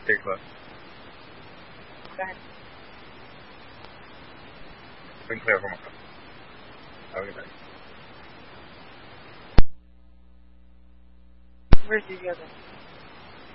Stay close. Go ahead. Been clear from myself. Have a good day. Where's the other?